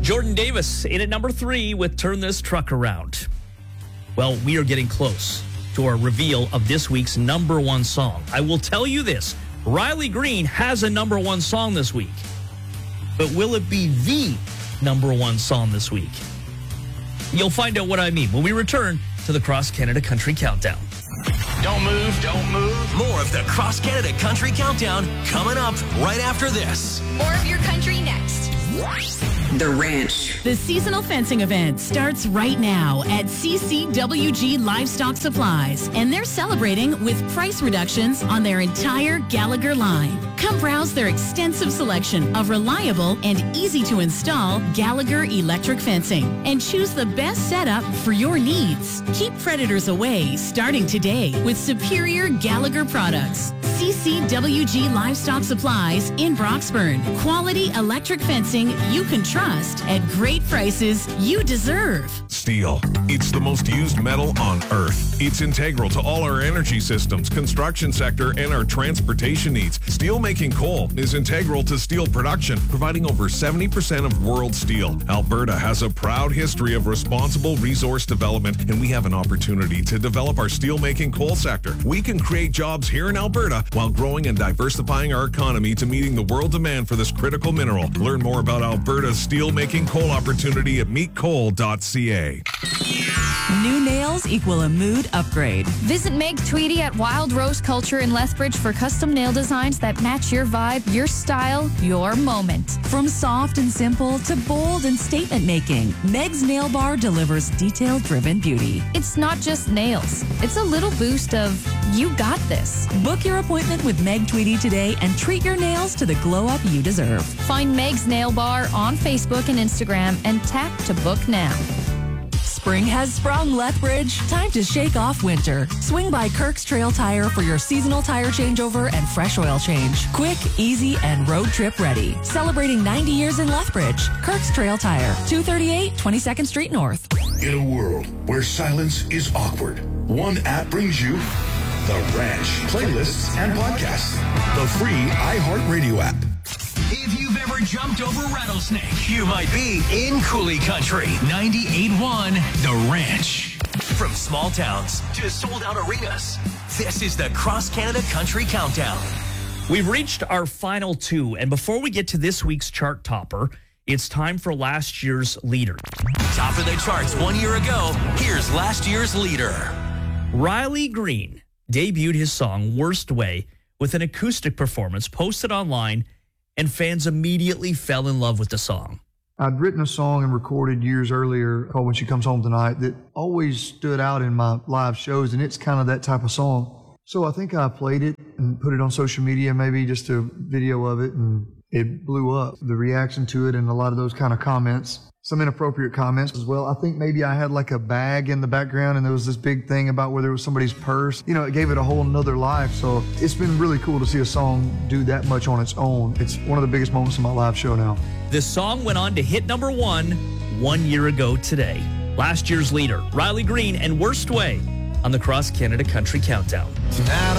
Jordan Davis in at number 3 with Turn This Truck Around. Well, we are getting close to our reveal of this week's number 1 song. I will tell you this. Riley Green has a number 1 song this week. But will it be the number 1 song this week? You'll find out what I mean when we return to the Cross Canada Country Countdown. Don't move, don't move. More of the Cross Canada Country Countdown coming up right after this. More of your country next. The Ranch. The seasonal fencing event starts right now at CCWG Livestock Supplies, and they're celebrating with price reductions on their entire Gallagher line. Come browse their extensive selection of reliable and easy-to-install Gallagher electric fencing and choose the best setup for your needs. Keep predators away starting today with superior Gallagher products. CCWG Livestock Supplies in Broxburn. Quality electric fencing you can trust at great prices you deserve. Steel. It's the most used metal on Earth. It's integral to all our energy systems, construction sector, and our transportation needs. Steelmaking coal is integral to steel production, providing over 70% of world steel. Alberta has a proud history of responsible resource development, and we have an opportunity to develop our steelmaking coal sector. We can create jobs here in Alberta while growing and diversifying our economy to meeting the world demand for this critical mineral. Learn more about Alberta's steelmaking coal opportunity at meetcoal.ca. New nails equal a mood upgrade. Visit Meg Tweedy at Wild Rose Culture in Lethbridge for custom nail designs that match your vibe, your style, your moment. From soft and simple to bold and statement making, Meg's Nail Bar delivers detail-driven beauty. It's not just nails. It's a little boost of, you got this. Book your appointment with Meg Tweedy today and treat your nails to the glow-up you deserve. Find Meg's Nail Bar on Facebook and Instagram and tap to book now. Spring has sprung, Lethbridge. Time to shake off winter. Swing by Kirk's Trail Tire for your seasonal tire changeover and fresh oil change. Quick, easy, and road trip ready. Celebrating 90 years in Lethbridge. Kirk's Trail Tire, 238 22nd Street North. In a world where silence is awkward, one app brings you The Ranch, playlists and podcasts. The free iHeartRadio app. If you've ever jumped over rattlesnake, you might be in Coulee Country. 98.1 The Ranch. From small towns to sold-out arenas, this is the Cross Canada Country Countdown. We've reached our final 2, and before we get to this week's chart topper, it's time for last year's leader. Top of the charts 1 year ago, here's last year's leader. Riley Green debuted his song Worst Way with an acoustic performance posted online, and fans immediately fell in love with the song. I'd written a song and recorded years earlier called When She Comes Home Tonight that always stood out in my live shows, and it's kind of that type of song. So I think I played it and put it on social media, maybe just a video of it, and it blew up. The reaction to it and a lot of those kind of comments, some inappropriate comments as well. I think maybe I had like a bag in the background and there was this big thing about where there was somebody's purse. You know, it gave it a whole nother life. So it's been really cool to see a song do that much on its own. It's one of the biggest moments of my live show now. This song went on to hit number 1 1 year ago today. Last year's leader, Riley Green and Worst Way on the Cross Canada Country Countdown.